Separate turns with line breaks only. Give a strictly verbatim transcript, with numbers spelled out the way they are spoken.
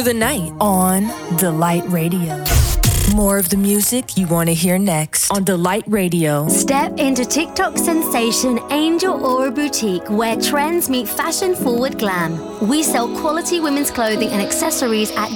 the night on Delight Radio. More of the music you want to hear next on Delight Radio.
Step into TikTok sensation Angel Aura Boutique, where trends meet fashion-forward glam. We sell quality women's clothing and accessories at